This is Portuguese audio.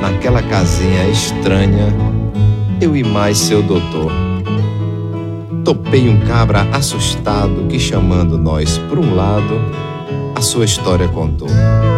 naquela casinha estranha, eu e mais seu doutor. Topei um cabra assustado que, chamando nós por um lado, a sua história contou.